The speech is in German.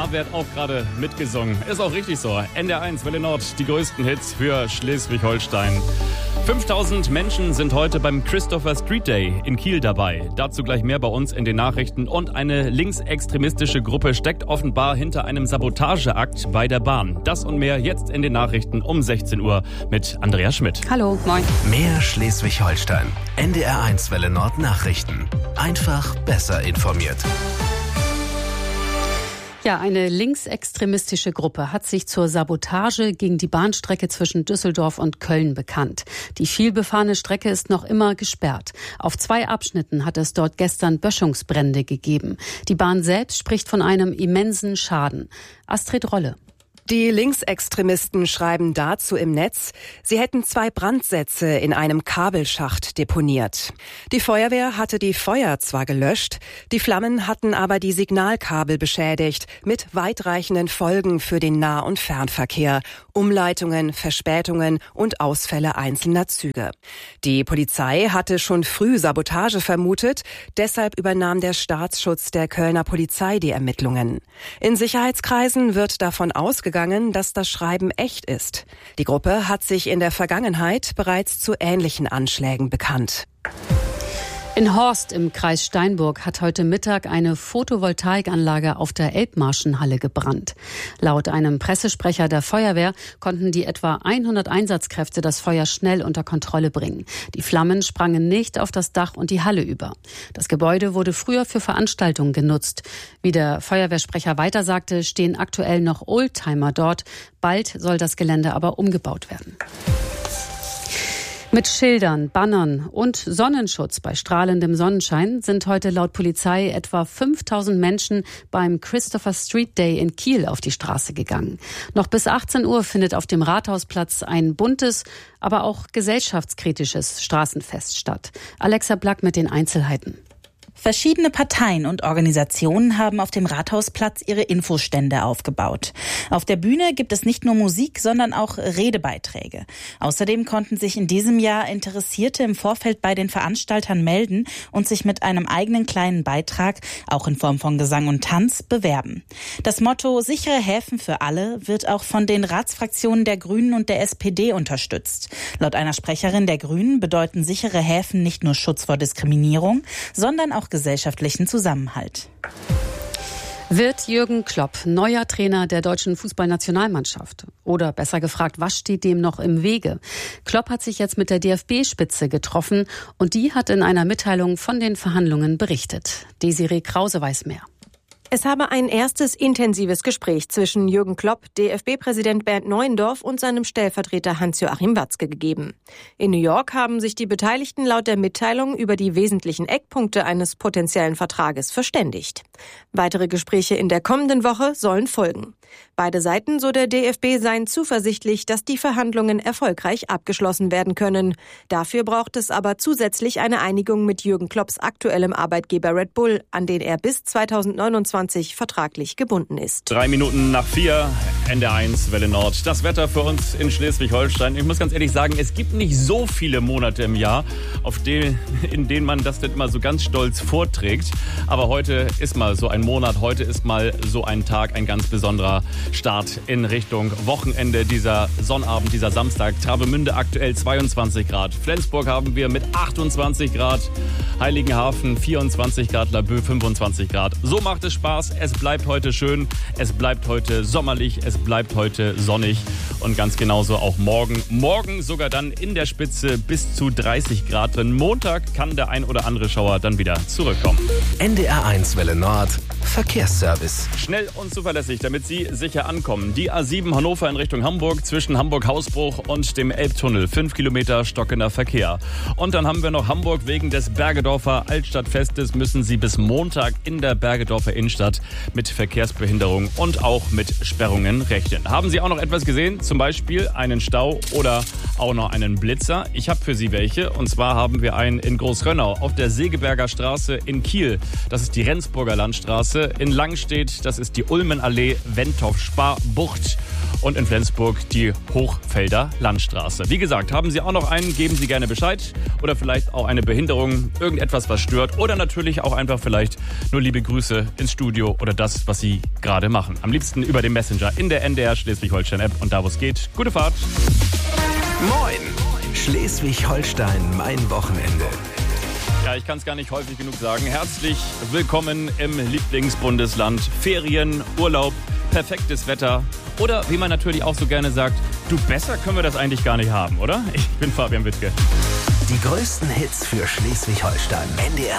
Da wird auch gerade mitgesungen. Ist auch richtig so. NDR1 Welle Nord, die größten Hits für Schleswig-Holstein. 5000 Menschen sind heute beim Christopher Street Day in Kiel dabei. Dazu gleich mehr bei uns in den Nachrichten. Und eine linksextremistische Gruppe steckt offenbar hinter einem Sabotageakt bei der Bahn. Das und mehr jetzt in den Nachrichten um 16 Uhr mit Andrea Schmidt. Hallo, moin. Mehr Schleswig-Holstein. NDR1 Welle Nord Nachrichten. Einfach besser informiert. Ja, eine linksextremistische Gruppe hat sich zur Sabotage gegen die Bahnstrecke zwischen Düsseldorf und Köln bekannt. Die vielbefahrene Strecke ist noch immer gesperrt. Auf 2 Abschnitten hat es dort gestern Böschungsbrände gegeben. Die Bahn selbst spricht von einem immensen Schaden. Astrid Rolle. Die Linksextremisten schreiben dazu im Netz, sie hätten 2 Brandsätze in einem Kabelschacht deponiert. Die Feuerwehr hatte die Feuer zwar gelöscht, die Flammen hatten aber die Signalkabel beschädigt, mit weitreichenden Folgen für den Nah- und Fernverkehr, Umleitungen, Verspätungen und Ausfälle einzelner Züge. Die Polizei hatte schon früh Sabotage vermutet, deshalb übernahm der Staatsschutz der Kölner Polizei die Ermittlungen. In Sicherheitskreisen wird davon ausgegangen, dass das Schreiben echt ist. Die Gruppe hat sich in der Vergangenheit bereits zu ähnlichen Anschlägen bekannt. In Horst im Kreis Steinburg hat heute Mittag eine Photovoltaikanlage auf der Elbmarschenhalle gebrannt. Laut einem Pressesprecher der Feuerwehr konnten die etwa 100 Einsatzkräfte das Feuer schnell unter Kontrolle bringen. Die Flammen sprangen nicht auf das Dach und die Halle über. Das Gebäude wurde früher für Veranstaltungen genutzt. Wie der Feuerwehrsprecher weiter sagte, stehen aktuell noch Oldtimer dort. Bald soll das Gelände aber umgebaut werden. Mit Schildern, Bannern und Sonnenschutz bei strahlendem Sonnenschein sind heute laut Polizei etwa 5000 Menschen beim Christopher Street Day in Kiel auf die Straße gegangen. Noch bis 18 Uhr findet auf dem Rathausplatz ein buntes, aber auch gesellschaftskritisches Straßenfest statt. Alexa Black mit den Einzelheiten. Verschiedene Parteien und Organisationen haben auf dem Rathausplatz ihre Infostände aufgebaut. Auf der Bühne gibt es nicht nur Musik, sondern auch Redebeiträge. Außerdem konnten sich in diesem Jahr Interessierte im Vorfeld bei den Veranstaltern melden und sich mit einem eigenen kleinen Beitrag, auch in Form von Gesang und Tanz, bewerben. Das Motto »Sichere Häfen für alle« wird auch von den Ratsfraktionen der Grünen und der SPD unterstützt. Laut einer Sprecherin der Grünen bedeuten sichere Häfen nicht nur Schutz vor Diskriminierung, sondern auch gesellschaftlichen Zusammenhalt. Wird Jürgen Klopp neuer Trainer der deutschen Fußballnationalmannschaft? Oder besser gefragt, was steht dem noch im Wege? Klopp hat sich jetzt mit der DFB-Spitze getroffen und die hat in einer Mitteilung von den Verhandlungen berichtet. Desiree Krause weiß mehr. Es habe ein erstes intensives Gespräch zwischen Jürgen Klopp, DFB-Präsident Bernd Neuendorf und seinem Stellvertreter Hans-Joachim Watzke gegeben. In New York haben sich die Beteiligten laut der Mitteilung über die wesentlichen Eckpunkte eines potenziellen Vertrages verständigt. Weitere Gespräche in der kommenden Woche sollen folgen. Beide Seiten, so der DFB, seien zuversichtlich, dass die Verhandlungen erfolgreich abgeschlossen werden können. Dafür braucht es aber zusätzlich eine Einigung mit Jürgen Klopps aktuellem Arbeitgeber Red Bull, an den er bis 2029 vertraglich gebunden ist. 3:03, NDR1 Welle Nord. Das Wetter für uns in Schleswig-Holstein. Ich muss ganz ehrlich sagen, es gibt nicht so viele Monate im Jahr, in denen man das nicht immer so ganz stolz vorträgt. Aber heute ist mal so ein Monat, heute ist mal so ein Tag, ein ganz besonderer Start in Richtung Wochenende. Dieser Sonnabend, dieser Samstag. Travemünde aktuell 22 Grad. Flensburg haben wir mit 28 Grad. Heiligenhafen 24 Grad. Laboe 25 Grad. So macht es Spaß. Es bleibt heute schön. Es bleibt heute sommerlich. Es bleibt heute sonnig. Und ganz genauso auch morgen. Morgen sogar dann in der Spitze bis zu 30 Grad drin. Montag kann der ein oder andere Schauer dann wieder zurückkommen. NDR1 Welle Nord Verkehrsservice. Schnell und zuverlässig, damit Sie sicher ankommen. Die A7 Hannover in Richtung Hamburg zwischen Hamburg-Hausbruch und dem Elbtunnel. 5 Kilometer stockender Verkehr. Und dann haben wir noch Hamburg. Wegen des Bergedorfer Altstadtfestes müssen Sie bis Montag in der Bergedorfer Innenstadt mit Verkehrsbehinderung und auch mit Sperrungen rechnen. Haben Sie auch noch etwas gesehen? Zum Beispiel einen Stau oder auch noch einen Blitzer? Ich habe für Sie welche. Und zwar haben wir einen in Großrönnau auf der Segeberger Straße in Kiel. Das ist die Rendsburger Landstraße. In Langstedt, das ist die Ulmenallee, Wentorf-Spar-Bucht. und in Flensburg die Hochfelder Landstraße. Wie gesagt, haben Sie auch noch einen, geben Sie gerne Bescheid oder vielleicht auch eine Behinderung, irgendetwas, was stört oder natürlich auch einfach vielleicht nur liebe Grüße ins Studio oder das, was Sie gerade machen. Am liebsten über den Messenger in der NDR Schleswig-Holstein-App und da, wo es geht. Gute Fahrt! Moin! Schleswig-Holstein, mein Wochenende. Ja, ich kann es gar nicht häufig genug sagen. Herzlich willkommen im Lieblingsbundesland. Ferien, Urlaub, perfektes Wetter oder wie man natürlich auch so gerne sagt, du, besser können wir das eigentlich gar nicht haben, oder? Ich bin Fabian Wittke. Die größten Hits für Schleswig-Holstein. NDR